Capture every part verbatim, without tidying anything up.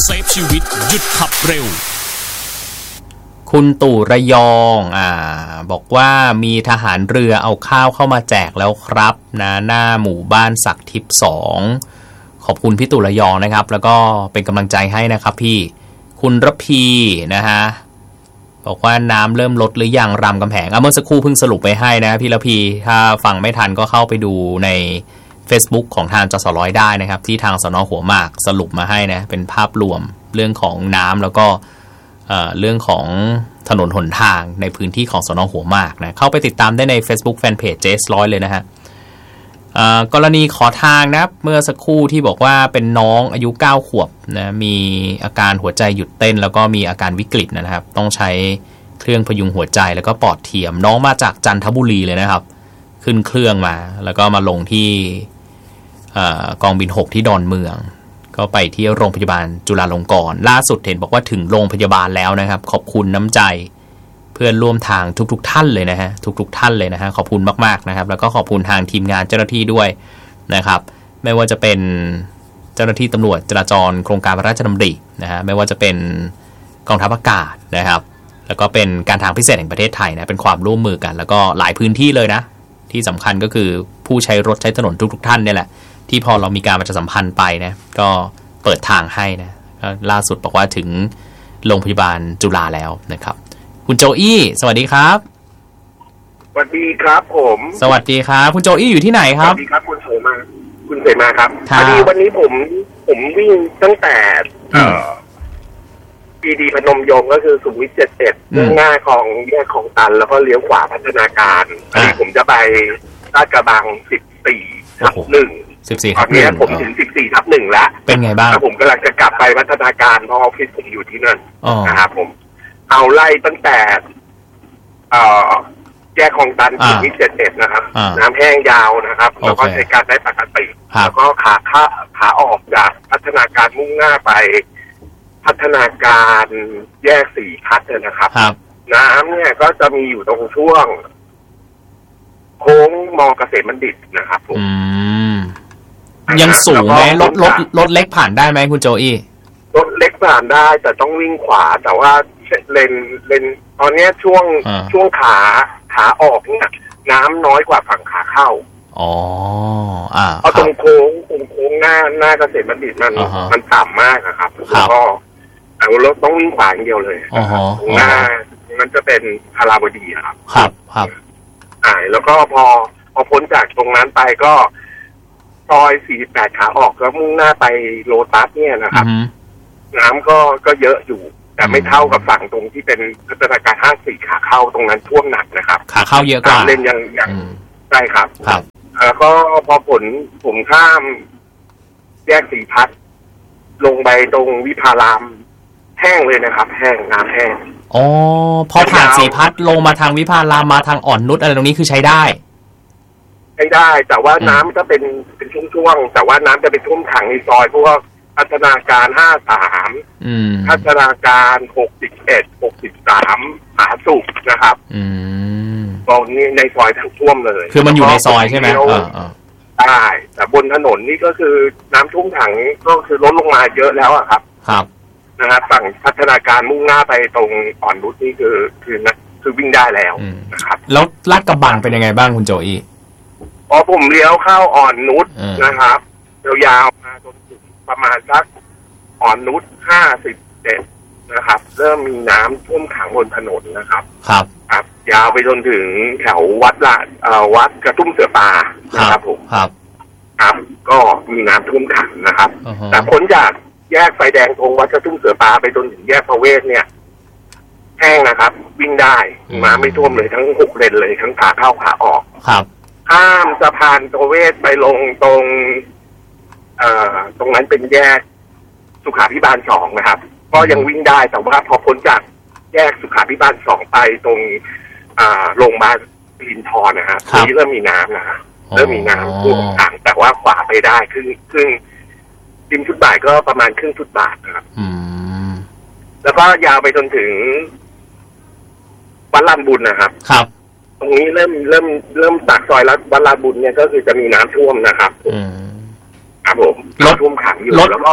เซฟชีวิตหยุดขับเร็วคุณตู่ระยองอ่าบอกว่ามีทหารเรือเอาข้าวเข้ามาแจกแล้วครับนะหน้าหมู่บ้านศักดิ์ทิพย์สองขอบคุณพี่ตู่ระยองนะครับแล้วก็เป็นกำลังใจให้นะครับพี่คุณระพีนะฮะบอกว่าน้ำเริ่มลดหรือยังรามคำแหงอ่ะเมื่อสักครู่เพิ่งสรุปไปให้นะพี่ระพีถ้าฟังไม่ทันก็เข้าไปดูใน Facebook ของทางจสร้อยได้นะครับที่ทางสน.หัวหมากสรุปมาให้นะเป็นภาพรวมเรื่องของน้ำแล้วก็เอ่อเรื่องของถนนหนทางในพื้นที่ของสน.หัวหมากนะเข้าไปติดตามได้ใน Facebook Fanpage เจสร้อยเลยนะฮะกรณีขอทางนะเมื่อสักครู่ที่บอกว่าเป็นน้องอายุเก้าขวบนะมีอาการหัวใจหยุดเต้นแล้วก็มีอาการวิกฤตนะครับต้องใช้เครื่องพยุงหัวใจแล้วก็ปอดเทียมน้องมาจากจันทบุรีเลยนะครับขึ้นเครื่องมาแล้วก็มาลงที่กองบินหกที่ดอนเมืองก็ไปที่โรงพยาบาลจุฬาลงกรณ์ล่าสุดเห็นบอกว่าถึงโรงพยาบาลแล้วนะครับขอบคุณน้ำใจเพื่อนร่วมทางทุกๆท่านเลยนะฮะทุกๆท่านเลยนะฮะขอบคุณมากๆนะครับแล้วก็ขอบคุณทางทีมงานเจ้าหน้าที่ด้วยนะครับไม่ว่าจะเป็นเจ้าหน้าที่ตำรวจจราจรโครงการพระราชดำรินะฮะไม่ว่าจะเป็นกองทัพอากาศนะครับแล้วก็เป็นการทางพิเศษแห่งประเทศไทยนะเป็นความร่วมมือกันแล้วก็หลายพื้นที่เลยนะที่สำคัญก็คือผู้ใช้รถใช้ถนนทุกๆท่านเนี่ยแหละที่พอเรามีการประชาสัมพันธ์ไปนะก็เปิดทางให้นะล่าสุดบอกว่าถึงโรงพยาบาลจุฬาแล้วนะครับคุณโจอี้สวัสดีครับสวัสดีครับผมสวัสดีครับคุณโจอี้อยู่ที่ไหนครับสวัสดีครับคุณเสมาคุณเสมาครับพอดีวันนี้ผมผมวิ่งตั้งแต่เอ่อปีดีพนมยงค์ก็คือสุขุมวิทเจ็ดสิบเอ็ดมุ่งหน้าของแยกของตันแล้วก็เลี้ยวขวาพัฒนาการพอดีผมจะไปลาดกระบังสิบสี่ทับหนึ่งสิบสี่ตอนนี้ผมถึงสิบสี่ทับหนึ่งแล้วเป็นไงบ้างผมกำลังจะกลับไปพัฒนาการเพราะออฟฟิศผมอยู่ที่นั่นนะครับผมเอาไล่ตั้งแต่เอ่อแยกของตันสุขุมวิทเจ็ดสิบเอ็ดนะครับน้ำแห้งยาวนะครับแล้วก็ใช้การได้ปกติแล้วก็ขาขาขาออกจากพัฒนาการมุ่งหน้าไปพัฒนาการแยกสี่พัทนะครับน้ำเนี่ยก็จะมีอยู่ตรงช่วงโค้งมอเกษตรบัณฑิตนะครับผมยังสูงไหมรถรถรถเล็กผ่านได้ไหมคุณโจอี้รถเล็กผ่านได้แต่ต้องวิ่งขวาแต่ว่าเลนเลนตอนนี้ช่วงช่วงขาขาออกเนี่ยน้ำน้อยกว่าฝั่งขาเข้าอ๋ออ่าเพราะตรงโค้งตรงโค้งหน้าหน้าเกษตรบัณฑิตมันมันต่ำมากนะครับแล้วก็เอารถต้องวิ่งขวาอย่างเดียวเลยตรงหน้ามันจะเป็นพาราบดีครับครับครับอ่าแล้วก็พอพอพ้นจากตรงนั้นไปก็ซอยสี่สิบแปดขาออกแล้วมุ่งหน้าไปโลตัสเนี่ยนะครับน้ำก็ก็เยอะอยู่แต่ไม่เท่ากับฝั่งตรงที่เป็นพัฒนาการห้าสี่ขาเข้าตรงนั้นท่วมหนักนะครับขาเข้าเยอะกว่าเล่นยังยังใช่ครับครับแล้วก็พอผลผมข้ามแยกสีพัดลงไปตรงวิภารามแห้งเลยนะครับแห้งน้ำแห้งอ๋อพอผ่านสีพัดลงมาทางวิภารามมาทางอ่อนนุชอะไรตรงนี้คือใช้ได้ใช้ได้แต่ว่าน้ำก็เป็นเป็นช่วงๆแต่ว่าน้ำจะเป็นท่วมขังในซอยพวกพัฒนาการห้าสามพัฒนาการหกสิบเอ็ดหกสิบสามผาสุกนะครับตรงนี้ในซอยทั้งท่วมเลยคือมันอยู่ในซอยใช่ไหมใช่แต่บนถนนนี่ก็คือน้ำท่วมขังก็คือลดลงมาเยอะแล้วอะครับครับนะครับฝั่งพัฒนาการมุ่งหน้าไปตรงอ่อนนุชนี่คือคือนะคือวิ่งได้แล้วนะครับแล้วลาดกระบังเป็นยังไงบ้างคุณโจอี้พอผมเลี้ยวเข้าอ่อนนุชนะครับยาวๆมาจนถึงประมาณสักอ่อนนุชห้าสิบเจ็ดนะครับเริ่มมีน้ำท่วมขังบนถนนนะครับครับครับยาวไปจนถึงแถววัดละเอ่อวัดกระทุ่มเสือป่านะครับผมครับครับก็มีน้ำท่วมขังนะครับแต่พ้นจากแยกไฟแดงตรงวัดกระทุ่มเสือป่าไปจนถึงแยกประเวศเนี่ยแห้งนะครับวิ่งได้มาไม่ท่วมเลยทั้งหกเลนเลยทั้งขาเข้าขาออกครับข้ามสะพานประเวศไปลงตรงเอ่อตรงนั้นเป็นแยกสุขาภิบาลสองนะครับก็ยังวิ่งได้แต่ว่าพอพ้นจากแยกสุขาภิบาลสองไปตรงอ่าโรงพยาบาลลินทรนะฮะที่เริ่มมีน้ำนะฮะเริ่มมีน้ำท่วมขังแต่ว่าขวาไปได้ครึ่งครึ่งริมฟุตบาทก็ประมาณครึ่งฟุตบาทนะครับแล้วก็ยาวไปจนถึงวัดลานบุญนะครับครับตรงนี้เริ่มเริ่มเริ่มจากซอยวัดลานบุญเนี่ยก็คือจะมีน้ำท่วมนะครับครับผมน้ำท่วมขังอยู่แล้วก็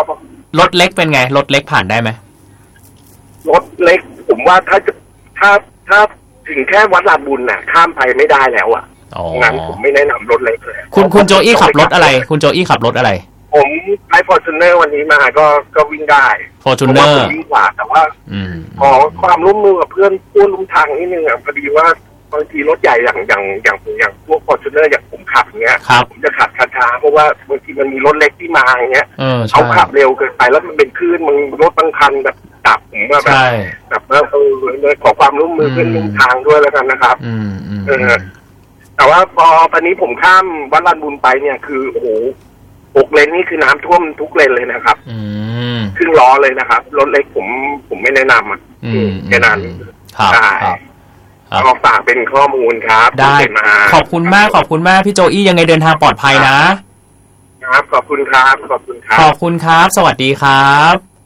รถเล็กเป็นไงรถเล็กผ่านได้ไหมรถเล็กผมว่าถ้าจะถ้าถ้าถึงแค่วัดลานบุญน่ะข้ามไปไม่ได้แล้วอ่ะงั้นผมไม่แนะนำรถเล็กเลยคุณคุณโจอี้ขับรถอะไรคุณโจอี้ขับรถอะไรผมใช้ Fortuner วันนี้มาก็ก็วิ่งได้ Fortuner วิ่งกว่าแต่ว่าขอความร่วมมือกับเพื่อนเพื่อนร่วมทางนิดนึงอ่ะพอดีว่าบางทีรถใหญ่อย่างอย่างอย่างอย่างพวก Fortuner อย่างผมขับอย่างเงี้ยผมจะขับช้าๆเพราะว่าบางทีมันมีรถเล็กที่มาอย่างเงี้ยเขาขับเร็วเกินไปแล้วมันเป็นคลื่นมันรถบางคันแบบดับผมว่าแบบแบบว่าเออขอความร่วมมือเพื่อนร่วมทางด้วยแล้วกันนะครับเออแต่ว่าพอตอนนี้ผมข้ามวัดลานบุญไปเนี่ยคือโอ้โหหกเลนนี่คือน้ำท่วมทุกเลนเลยนะครับครึ่งล้อเลยนะครับรถเล็กผมผมไม่แนะนำอ่ะแค่นั้นใช่ขอฝากเป็นข้อมูลครับได้ขอบคุณมากขอบคุณมากพี่โจอี้ยังไงเดินทางปลอดภัยนะครับขอบคุณครับขอบคุณครับขอบคุณครับสวัสดีครับ